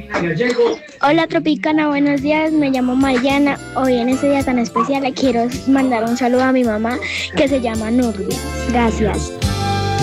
Hola Tropicana, buenos días, me llamo Mariana. Hoy en este día tan especial le quiero mandar un saludo a mi mamá que se llama Nurbi. Gracias.